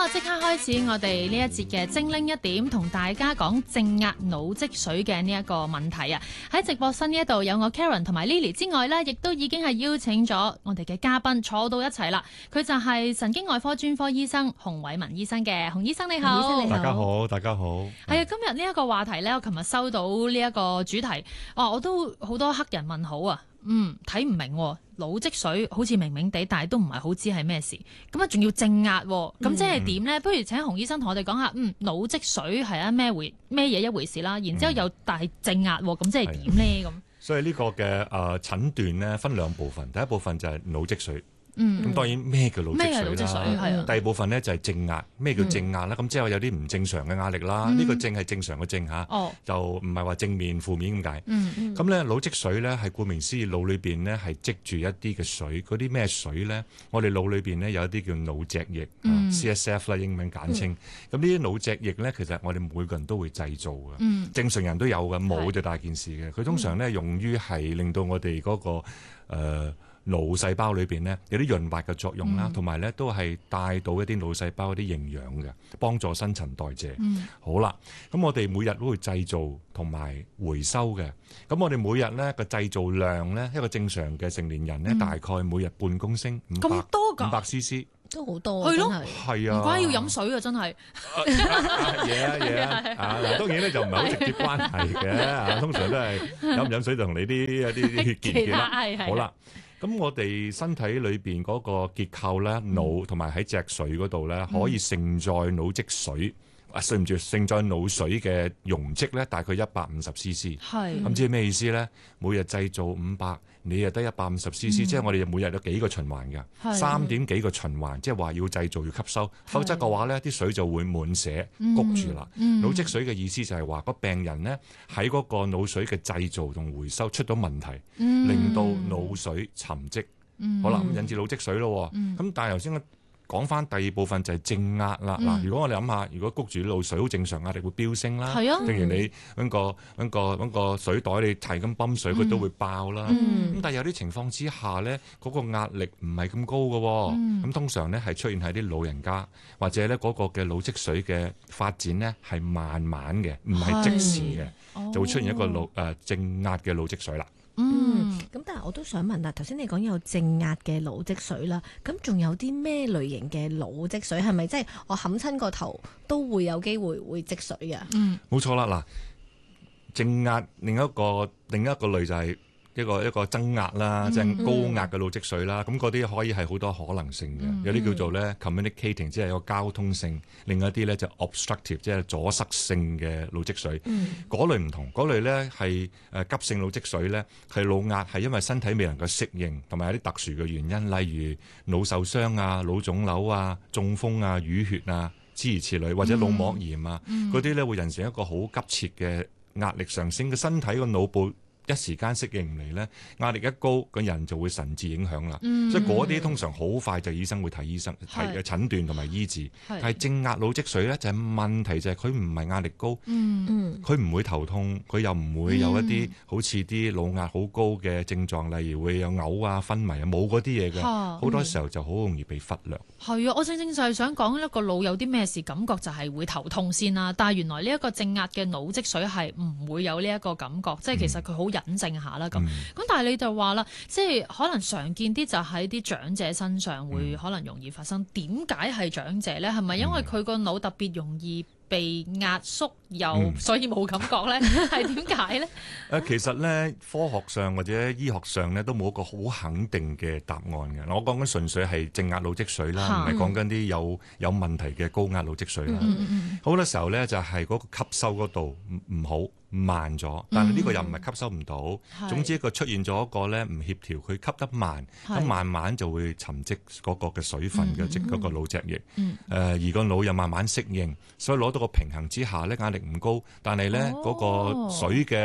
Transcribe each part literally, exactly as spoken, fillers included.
啊，即刻開始我哋呢一節嘅精靈一點，同大家講正壓腦積水嘅呢一個問題啊！喺直播室呢一度有我 Karen 同埋 Lily 之外呢，亦都已經係邀請咗我哋嘅嘉賓坐到一齊啦。佢就係神經外科專科醫生洪偉文醫生嘅。洪醫生你好， 洪醫生你好，大家好，大家好。 係啊，今日呢一個話題呢，我琴日收到呢一個主題，哦，我都好多黑人問號啊。嗯，睇唔明喎，腦積水好似明明地，但係都唔係好知係咩事。咁啊，仲要正壓，咁即係點呢？不如請洪醫生同我哋講下，嗯，腦積水係啊咩回咩嘢一回事啦。然之後又大正壓，咁即係點呢？咁所以呢個嘅誒診斷呢，分兩部分，第一部分就係腦積水。 嗯， 咁當然咩叫腦積水啦？ 係第二部分咧就係正壓。咩叫正壓咧？咁即係有啲唔正常嘅壓力啦。呢、嗯、個正係正常嘅正嚇，哦、就唔係話正面負面咁解。 嗯咁咧腦積水咧係顧名思義，腦裏邊咧係積住一啲嘅水。嗰啲咩水咧？我哋腦裏邊咧有一啲叫腦脊液、嗯、C S F 啦，英文簡稱。咁呢啲腦脊液咧，其實我哋每個人都會製造嘅。嗯、正常人都有嘅，冇就大件事嘅。佢通常咧用於係令到我哋嗰、那個誒。呃腦細胞裏邊呢，有啲潤滑嘅作用啦，同埋咧都係帶到一啲腦細胞一啲營養嘅，幫助新陳代謝。嗯、好啦，咁我哋每日都會製造同埋回收嘅。咁我哋每日咧個製造量咧，一個正常嘅成年人咧，嗯、大概每日半公升，五百咁多㗎， 五百 C C 都好多，係咯， 係啊， 唔怪要飲水啊，真係。 嘢啊嘢啊！啊嗱，當然咧就唔係好直接關係嘅，啊通常都係飲唔飲水同你啲一啲血結結啦。好啦。咁我哋身體裏邊嗰個結構咧，腦同埋喺脊髓嗰度咧，可以承載腦積水，啊，對唔住，承載腦水嘅容積咧，大概一百五十 C C。係。咁即係咩意思咧？每日製造五百，你又得一百五十 C C，即係我哋每日有幾個循環嘅，三點幾個循環，即係話要製造要吸收，否則嘅話咧，啲水就會滿瀉谷住啦。腦積水嘅意思就係話個病人咧喺嗰個腦水嘅製造同回收出咗問題，嗯、令到腦水沉積，嗯、好啦，咁引致腦積水咯。咁、嗯、但係頭先我講翻第二部分就係正壓啦。嗱、嗯，如果我哋諗下，如果谷住啲腦水好正常，壓力會飆升啦。係啊，正如你揾個揾個揾個水袋，你係咁泵水，佢都會爆啦。咁、嗯、但係有啲情況之下咧，嗰、嗰個壓力唔係咁高嘅。咁、嗯、通常咧係出現喺啲老人家，或者咧嗰個嘅腦積水嘅發展咧係慢慢嘅，唔係即時嘅，哦、就會出現一個腦誒、呃、正壓嘅腦積水啦。 嗯，咁但係我都想問啦，頭先你講有正壓嘅腦積水啦，咁仲有啲咩類型嘅腦積水？係咪即係我冚親個頭都會有機會會積水嘅？嗯， 冇錯啦。嗱，正壓另一個另一個類就係一個一個增壓啦，即係、嗯、高壓嘅腦積水啦。咁嗰啲可以係好多可能性嘅，嗯、有啲叫做咧 communicating，即係一個交通性；另一啲咧就 obstructive，即係阻塞性嘅腦積水。嗰、嗯、類唔同，嗰類咧係誒急性腦積水咧，係腦壓係因為身體未能夠適應，同埋有啲特殊嘅原因，例如腦受傷啊、腦腫瘤啊、中風啊、淤血啊諸如此類，或者腦膜炎啊，嗰啲咧會形成一個好急切嘅壓力上升嘅身體個腦部。一時間適應唔嚟咧，壓力一高，個人就會神志影響啦。嗯、所以嗰啲通常好快就醫生會睇醫生睇嘅診斷同埋醫治。是但係正壓腦積水咧，就係、是、問題就係佢唔係壓力高，佢唔、嗯、會頭痛，佢又唔會有一啲、嗯、好似啲腦壓好高嘅症狀，例如會有嘔啊、昏迷啊，冇嗰啲嘢嘅。好、嗯、多時候就好容易被忽略。 係啊，我正正就係想講一個腦有啲咩事，感覺就係會頭痛先啦。但係原來呢一個正壓嘅腦積水係唔會有呢一個感覺，即係其實佢好隱性下啦咁。咁、嗯、但係你就話啦，即係可能常見啲就喺啲長者身上會可能容易發生。點解係長者咧？係咪因為佢個腦特別容易被壓縮，又、嗯、所以冇感覺咧？係點解咧？ 誒，其實咧，科學上或者醫學上咧，都冇一個好肯定嘅答案嘅。我講緊純粹係正壓腦積水啦，唔係講緊啲有有問題嘅高壓腦積水啦。好、嗯嗯、多時候咧，就係嗰個吸收嗰度唔好。慢咗，但係呢個又唔係吸收唔到。嗯、總之，一個出現咗一個咧唔協調，佢吸得慢，咁是慢慢就會沉積嗰個嘅水分嘅，即嗰個腦脊液。誒、嗯呃，而個腦又慢慢適應，所以攞到個平衡之下咧，壓力唔高，但係咧嗰個水嘅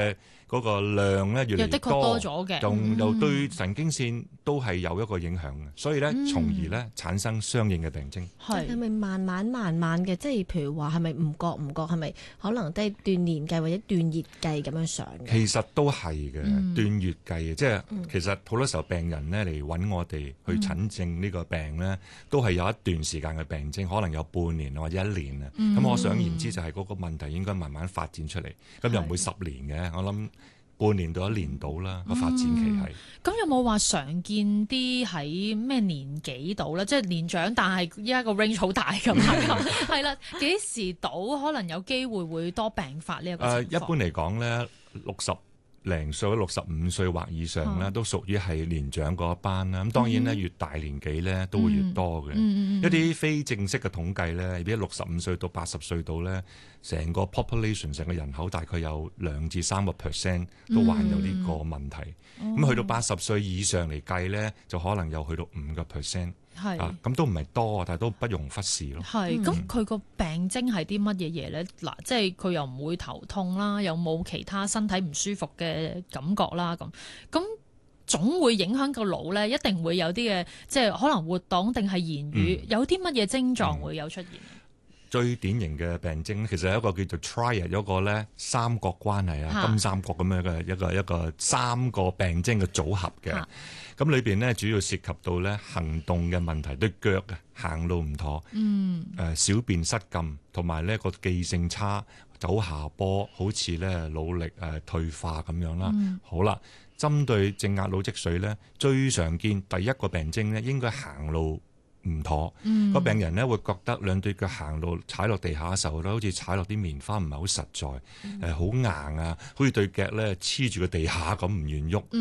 嗰個量咧越嚟越的確多咗嘅， 仲又對神經線都係有一個影響嘅，所以咧從而咧產生相應嘅病徵。 係咪慢慢慢慢嘅？即係譬如話係咪唔覺唔覺係咪可能都係斷年計或者斷月計咁樣上嘅？ 其實都係嘅， 嗯、 斷月計嘅，即係、嗯、其實好多時候病人咧嚟揾我哋去診症呢個病咧，嗯、都係有一段時間嘅病徵，可能有半年或者一年啊。咁、嗯、我想言之就係嗰個問題應該慢慢發展出嚟，咁又唔會十年嘅，我諗半年到一年到啦個發展期係。 咁、嗯、有冇話常見啲喺咩年紀到咧？即係年長，但係依家個 range 好大咁啊？係啦，幾時到可能有機會會多病發呢一個情況？誒、呃， 一般嚟講咧，六十零歲、六十五歲或以上咧，嗯、都屬於係年長嗰一班啦。咁當然咧，越大年紀咧，都會越多嘅。嗯嗯、一啲非正式嘅統計咧，而家六十五歲到八十歲度咧，成個 population 成個人口大概有兩至三個 percent 都患有呢個問題。咁、嗯、去到八十歲以上嚟計咧，就可能有去到五個 percent。係，咁、啊、都唔係多，但係都不容忽視咯。 係，咁佢個病徵係啲乜嘢嘢咧？嗱，即係佢又唔會頭痛啦，又冇其他身體唔舒服嘅感覺啦，咁咁總會影響個腦咧，一定會有啲嘅，即係可能活動定係言語，嗯、有啲乜嘢症狀會有出現？嗯最典型嘅病徵其實係一個叫做 triad， 有一個咧三角關係啊，金三角咁樣嘅一個一個三個病徵嘅組合嘅。咁裏邊咧主要涉及到咧行動嘅問題，對腳啊行路唔妥，嗯，誒、呃、小便失禁，同埋呢個記性差，走下坡，好似咧腦力誒、呃、退化咁樣啦。嗯、好啦，針對正壓腦積水咧，最常見第一個病徵咧應該行路唔妥，嗯、個病人咧會覺得兩對腳行路踩落地下嘅時候咧，好似踩落啲棉花，唔係好實在，誒好、嗯呃、硬啊，好似對腳咧黐住個地下咁唔願喐。